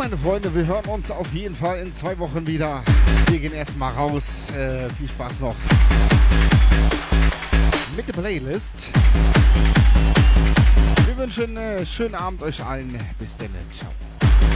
meine Freunde, wir hören uns auf jeden Fall in 2 Wochen wieder. Wir gehen erstmal raus. Viel Spaß noch mit der Playlist. Wir wünschen einen schönen Abend euch allen. Bis dann. Ciao.